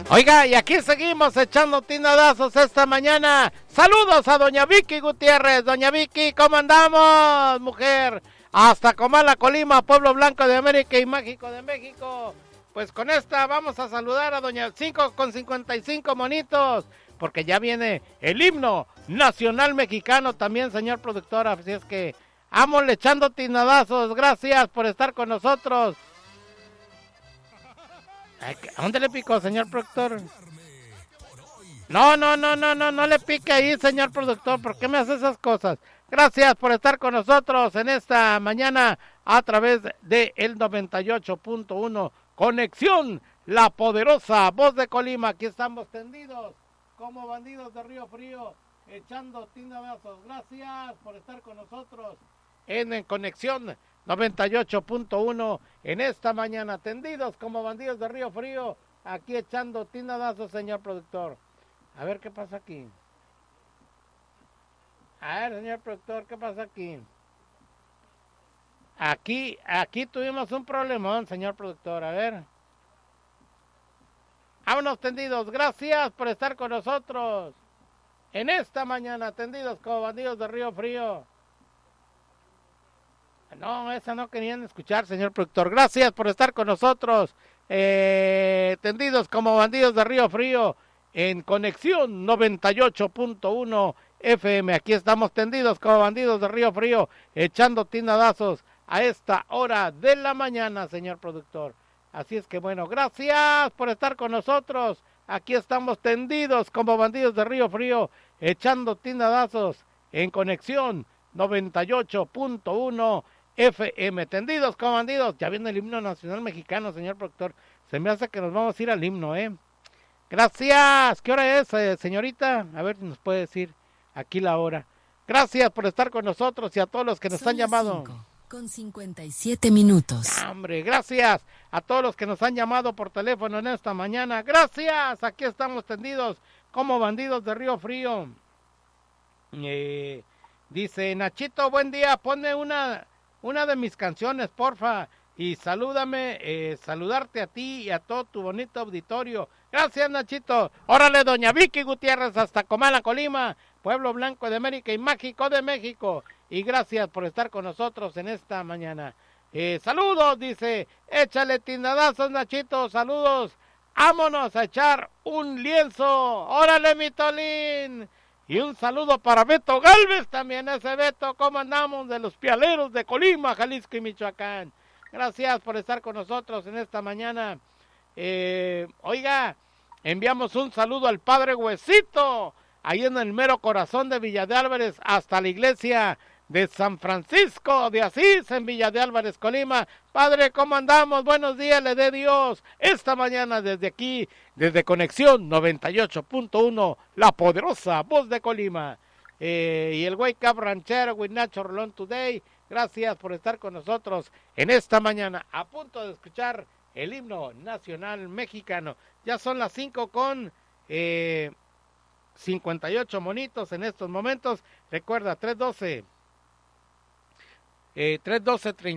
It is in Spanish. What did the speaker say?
Oiga, y aquí seguimos echando tinadazos esta mañana. Saludos a doña Vicky Gutiérrez. Doña Vicky, ¿cómo andamos, mujer? Hasta Comala, Colima, Pueblo Blanco de América y Mágico de México. Pues con esta vamos a saludar a doña 5:55 monitos, porque ya viene el himno nacional mexicano también, señor productor. Así es que vamos echando tinadazos. Gracias por estar con nosotros. ¿A dónde le picó, señor productor? No le pique ahí, señor productor. ¿Por qué me hace esas cosas? Gracias por estar con nosotros en esta mañana a través de el 98.1 Conexión, la poderosa voz de Colima. Aquí estamos tendidos como bandidos de Río Frío, echando tinadazos. Gracias por estar con nosotros en Conexión 98.1 en esta mañana, tendidos como bandidos de Río Frío, aquí echando tinadazos, señor productor. A ver qué pasa aquí. A ver, señor productor, ¿qué pasa aquí? Aquí tuvimos un problemón, señor productor, a ver. Vámonos tendidos, gracias por estar con nosotros en esta mañana, tendidos como bandidos de Río Frío. No, esa no querían escuchar, señor productor. Gracias por estar con nosotros, tendidos como bandidos de Río Frío, en Conexión 98.1 FM. Aquí estamos tendidos como bandidos de Río Frío, echando tinadazos a esta hora de la mañana, señor productor. Así es que bueno, gracias por estar con nosotros. Aquí estamos tendidos como bandidos de Río Frío, echando tinadazos en Conexión 98.1 FM, tendidos como bandidos. Ya viene el himno nacional mexicano, señor productor. Se me hace que nos vamos a ir al himno, Gracias. ¿Qué hora es, señorita? A ver si nos puede decir aquí la hora. Gracias por estar con nosotros y a todos los que nos han llamado. 5:57 minutos. Hombre, gracias a todos los que nos han llamado por teléfono en esta mañana. Gracias. Aquí estamos tendidos como bandidos de Río Frío. Dice Nachito, buen día, ponme una de mis canciones, porfa, y saludarte a ti y a todo tu bonito auditorio. Gracias, Nachito. Órale, doña Vicky Gutiérrez, hasta Comala, Colima, Pueblo Blanco de América y Mágico de México. Y gracias por estar con nosotros en esta mañana. Saludos, dice, échale tinadazos, Nachito, saludos. Vámonos a echar un lienzo. Órale, mi Tolín. Y un saludo para Beto Galvez también, ese Beto, ¿cómo andamos? De los Pialeros de Colima, Jalisco y Michoacán. Gracias por estar con nosotros en esta mañana. Oiga, enviamos un saludo al Padre Huesito, ahí en el mero corazón de Villa de Álvarez, hasta la iglesia de San Francisco de Asís, en Villa de Álvarez, Colima. Padre, ¿cómo andamos? Buenos días, le dé Dios. Esta mañana desde aquí, desde Conexión 98.1, la poderosa voz de Colima. Y el Wake Up Ranchero with Nacho Rolón Today. Gracias por estar con nosotros en esta mañana, a punto de escuchar el himno nacional mexicano. Ya son las 5:58 monitos en estos momentos. Recuerda, 312-30.